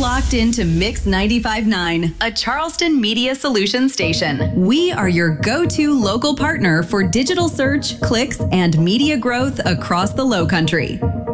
locked into Mix 95.9, a Charleston Media Solutions station. We are your go-to local partner for digital search, clicks, and media growth across the Lowcountry.